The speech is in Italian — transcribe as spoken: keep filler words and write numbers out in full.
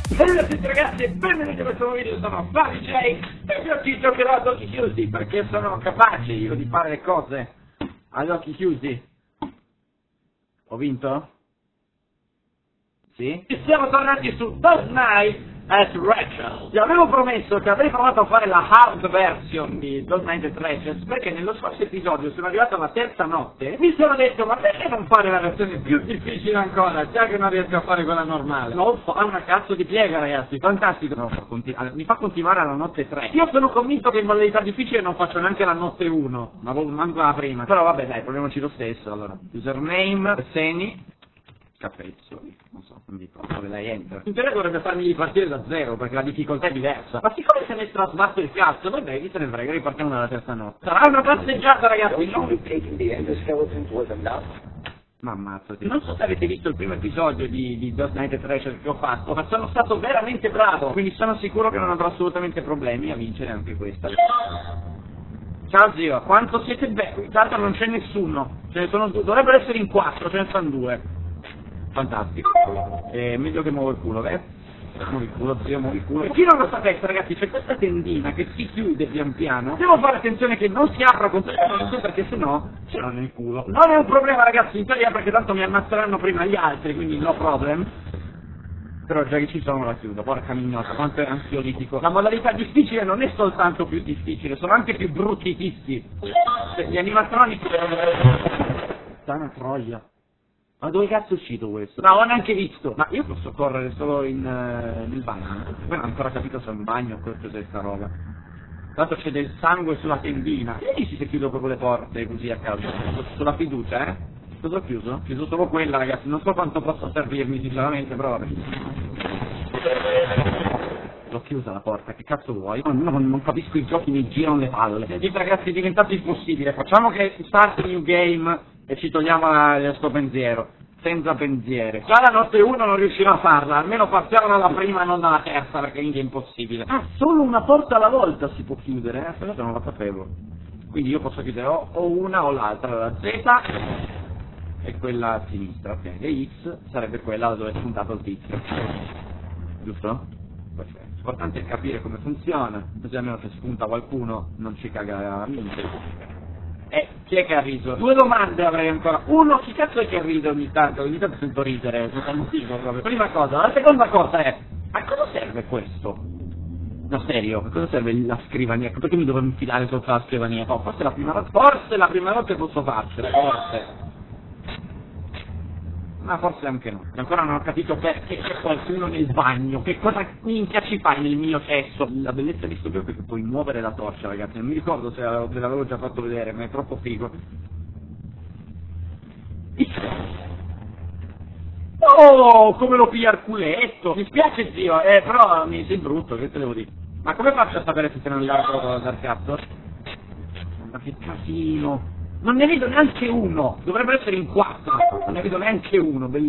Salve a tutti ragazzi e benvenuti a questo nuovo video, sono Flavio J e oggi giocherò ad occhi chiusi perché sono capace io di fare le cose ad occhi chiusi. Ho vinto? Sì? E siamo tornati su Dark Knight at Rachel. Ti avevo promesso che avrei provato a fare la hard version di Dark Knight at Rachel perché nello scorso episodio sono arrivato alla terza notte e mi sono detto ma perché non fare la versione più difficile ancora, già che non riesco a fare quella normale. Non fa una cazzo di piega ragazzi, fantastico. No, mi fa continuare alla notte tre. Io sono convinto che in modalità difficile non faccio neanche la notte uno, ma manco la prima. Però vabbè dai, proviamoci lo stesso. Allora, username, Seni. Capezzoli, non so, non dico, dove lei entra. In teoria dovrebbe farmi ripartire da zero, perché la difficoltà è diversa. Ma siccome se ne trasbasso il cazzo, vabbè, chi se ne frega, ripartiamo dalla terza notte. Sarà una passeggiata, ragazzi, non... Ma ammazzati. Non so se avete visto il primo episodio di, di Dark Knight at Rachel che ho fatto, ma sono stato veramente bravo, quindi sono sicuro che non avrò assolutamente problemi a vincere anche questa. Ciao zio, quanto siete belli? Tanto non c'è nessuno, ce ne sono due, dovrebbero essere in quattro, ce ne sono due. Fantastico, è meglio che muovo il culo, beh? Muovo il culo, zio, muovo il culo. Per chi non lo sapesse ragazzi, c'è questa tendina che si chiude pian piano. Devo fare attenzione che non si apra completamente perché sennò ce l'ho nel culo. Non è un problema ragazzi, in teoria perché tanto mi ammazzeranno prima gli altri, quindi no problem. Però già che ci sono la chiudo, porca mignota, quanto è ansiolitico. La modalità difficile non è soltanto più difficile, sono anche più brutti i tizi. Gli animatronici... Sana troia. Ma dove cazzo è uscito questo? Non l'ho neanche visto! Ma io posso correre solo in, uh, nel bagno? Poi non ho ancora capito se è un bagno o cos'è sta roba. Tanto c'è del sangue sulla tendina. Che dici se chiudo proprio le porte così a caso? Sulla fiducia, eh? Cosa ho chiuso? Ho chiuso solo quella ragazzi, non so quanto possa servirmi sinceramente, però vabbè. L'ho chiusa la porta, che cazzo vuoi? No, non, non capisco i giochi, mi girano le palle. Dite ragazzi, è diventato impossibile, facciamo che start new game e ci togliamo la, il suo pensiero, senza pensiere. Già la notte uno non riuscirò a farla, almeno partiamo dalla prima e non dalla terza, perché quindi è impossibile. Ah, solo una porta alla volta si può chiudere, eh? Questo non lo sapevo. Quindi io posso chiudere o, o una o l'altra, la Z e quella a sinistra, ok. E X sarebbe quella dove è spuntato il tizio. Giusto? Perfetto. L'importante è capire come funziona, così almeno se spunta qualcuno non ci caga niente. Eh, chi è che ha riso? Due domande avrei ancora. Uno, chi cazzo è che ride ogni tanto? Ogni tanto sento ridere, sono proprio. Prima cosa. La seconda cosa è, a cosa serve questo? No, serio, a cosa serve la scrivania? Perché mi devo infilare sotto la scrivania? No, forse la prima volta, forse la prima volta posso farcela, forse. Ma forse anche no. Ancora non ho capito perché c'è qualcuno nel bagno. Che cosa minchia ci fai nel mio cesso? La bellezza di sto gioco è che puoi muovere la torcia, ragazzi. Non mi ricordo se ve l'avevo già fatto vedere, ma è troppo figo. Oh, come lo piglia il culetto! Mi spiace zio, eh, però mi sei brutto, che te devo dire? Ma come faccio a sapere se sei un largo dal cazzo? Ma che casino! Non ne vedo neanche uno, dovrebbero essere in quattro, non ne vedo neanche uno, bellissimo.